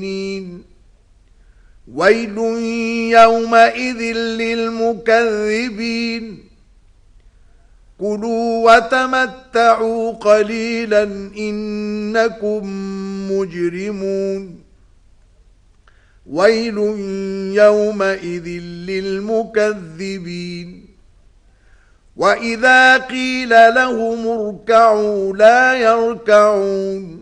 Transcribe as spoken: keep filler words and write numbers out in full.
ويل يومئذ للمكذبين كلوا وتمتعوا قليلا إنكم مجرمون ويل يومئذ للمكذبين وإذا قيل لهم اركعوا لا يركعون